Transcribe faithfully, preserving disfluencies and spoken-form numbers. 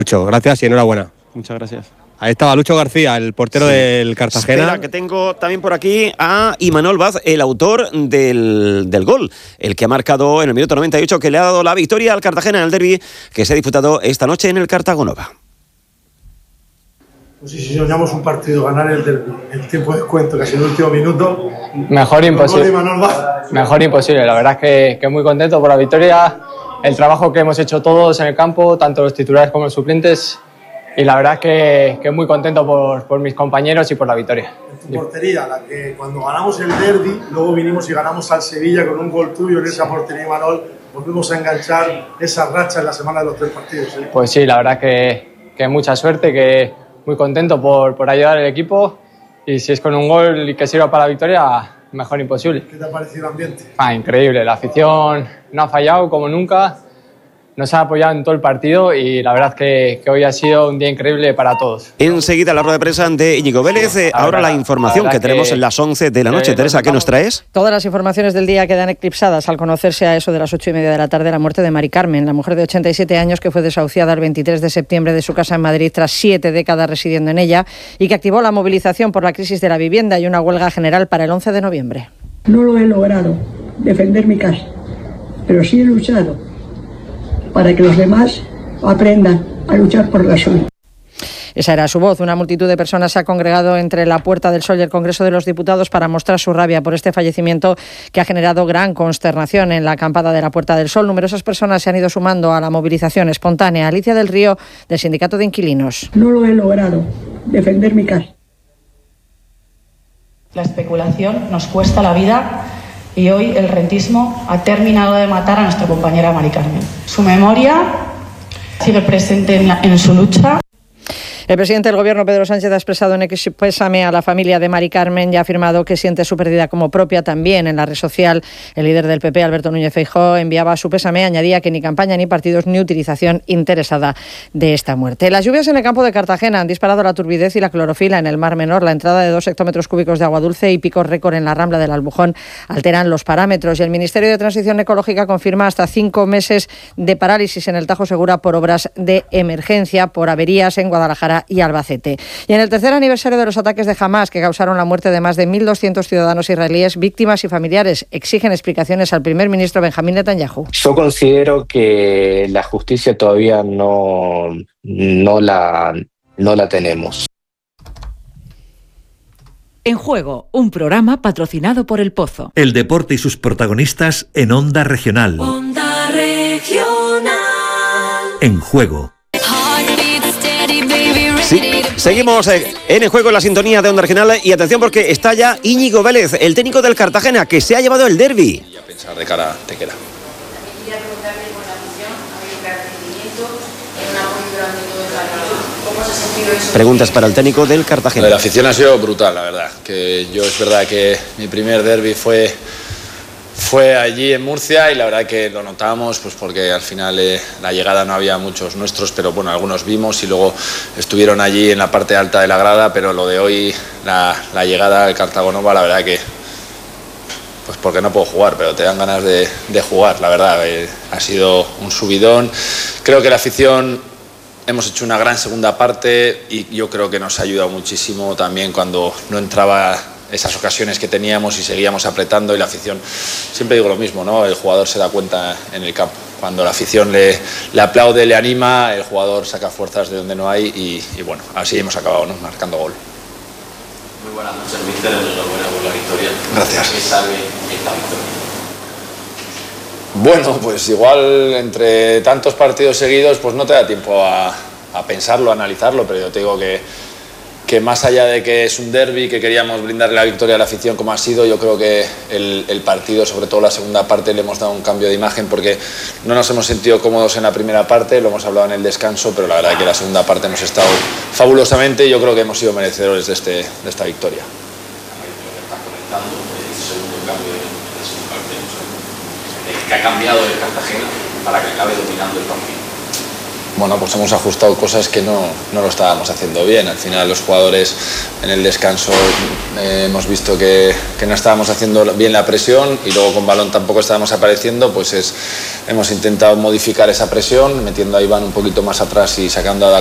Lucho, gracias y enhorabuena. Muchas gracias. Ahí estaba Lucho García, el portero sí. del Cartagena. Espera, que tengo también por aquí a Imanol Vaz, el autor del, del gol, el que ha marcado en el minuto noventa y ocho, que le ha dado la victoria al Cartagena en el derbi que se ha disputado esta noche en el Cartagonova. Pues sí, si soñamos un partido, ganar el derbi, el tiempo de descuento, casi el último minuto. Mejor imposible. Mejor imposible. La verdad es que, que muy contento por la victoria, el trabajo que hemos hecho todos en el campo, tanto los titulares como los suplentes. Y la verdad es que, que muy contento por, por mis compañeros y por la victoria. En tu portería, la que cuando ganamos el derbi, luego vinimos y ganamos al Sevilla con un gol tuyo en esa portería, Imanol, volvimos a enganchar esa racha en la semana de los tres partidos. ¿eh? Pues sí, la verdad que, que mucha suerte, que muy contento por, por ayudar al equipo, y si es con un gol y que sirva para la victoria, mejor imposible. ¿Qué te ha parecido el ambiente? Ah, increíble, la afición no ha fallado como nunca. Nos ha apoyado en todo el partido y la verdad que, que hoy ha sido un día increíble para todos. Enseguida la rueda de prensa de Íñigo Vélez. Eh, ahora la, la información la que tenemos que, en las once de la noche. Teresa, ¿qué nos traes? Todas las informaciones del día quedan eclipsadas al conocerse a eso de las ocho y media de la tarde la muerte de Mari Carmen, la mujer de ochenta y siete años que fue desahuciada el veintitrés de septiembre de su casa en Madrid tras siete décadas residiendo en ella y que activó la movilización por la crisis de la vivienda y una huelga general para el once de noviembre. No lo he logrado, defender mi casa, pero sí he luchado para que los demás aprendan a luchar por la suya. Esa era su voz. Una multitud de personas se ha congregado entre la Puerta del Sol y el Congreso de los Diputados para mostrar su rabia por este fallecimiento que ha generado gran consternación en la acampada de la Puerta del Sol. Numerosas personas se han ido sumando a la movilización espontánea. Alicia del Río, del Sindicato de Inquilinos. No lo he logrado, defender mi casa. La especulación nos cuesta la vida y hoy el rentismo ha terminado de matar a nuestra compañera Mari Carmen. Su memoria sigue presente en, la, en su lucha. El presidente del Gobierno, Pedro Sánchez, ha expresado en X pésame a la familia de Mari Carmen y ha afirmado que siente su pérdida como propia. También en la red social, el líder del P P, Alberto Núñez Feijóo, enviaba su pésame, añadía que ni campaña ni partidos ni utilización interesada de esta muerte. Las lluvias en el campo de Cartagena han disparado la turbidez y la clorofila en el Mar Menor. La entrada de dos hectómetros cúbicos de agua dulce y picos récord en la Rambla del Albujón alteran los parámetros y el Ministerio de Transición Ecológica confirma hasta cinco meses de parálisis en el Tajo Segura por obras de emergencia, por averías en Guadalajara y Albacete. Y en el tercer aniversario de los ataques de Hamás, que causaron la muerte de más de mil doscientos ciudadanos israelíes, víctimas y familiares exigen explicaciones al primer ministro Benjamín Netanyahu. Yo considero que la justicia todavía no, no, la, no la tenemos. En Juego, un programa patrocinado por El Pozo. El deporte y sus protagonistas en Onda Regional. Onda Regional. En Juego. Sí, seguimos en el juego en la sintonía de Onda Regional y atención porque está ya Íñigo Vélez, el técnico del Cartagena, que se ha llevado el derbi. Y a pensar de cara a Tequera. Preguntas para el técnico del Cartagena. La afición ha sido brutal, la verdad. Que yo es verdad que mi primer derbi fue... Fue allí en Murcia y la verdad que lo notamos pues porque al final eh, la llegada no había muchos nuestros, pero bueno, algunos vimos y luego estuvieron allí en la parte alta de la grada, pero lo de hoy, la, la llegada al Cartagonova, la verdad que pues porque no puedo jugar, pero te dan ganas de, de jugar, la verdad, eh, ha sido un subidón. Creo que la afición hemos hecho una gran segunda parte y yo creo que nos ha ayudado muchísimo también cuando no entraba esas ocasiones que teníamos y seguíamos apretando y la afición, siempre digo lo mismo, ¿no? El jugador se da cuenta en el campo. Cuando la afición le, le aplaude, le anima, el jugador saca fuerzas de donde no hay y, y bueno, así hemos acabado, ¿no? Marcando gol. Muy buenas noches, míster, enhorabuena por la victoria. Gracias. ¿Qué sabe esta victoria? Bueno, pues igual entre tantos partidos seguidos pues no te da tiempo a, a pensarlo, a analizarlo, pero yo te digo que que más allá de que es un derbi, que queríamos brindarle la victoria a la afición como ha sido, yo creo que el, el partido, sobre todo la segunda parte, le hemos dado un cambio de imagen porque no nos hemos sentido cómodos en la primera parte, lo hemos hablado en el descanso, pero la verdad que la segunda parte hemos estado fabulosamente y yo creo que hemos sido merecedores de, este, de esta victoria. ¿Qué ha cambiado el Cartagena para que acabe dominando el partido? bueno, pues hemos ajustado cosas que no, no lo estábamos haciendo bien. Al final los jugadores en el descanso eh, hemos visto que, que no estábamos haciendo bien la presión y luego con balón tampoco estábamos apareciendo, pues es, hemos intentado modificar esa presión, metiendo a Iván un poquito más atrás y sacando a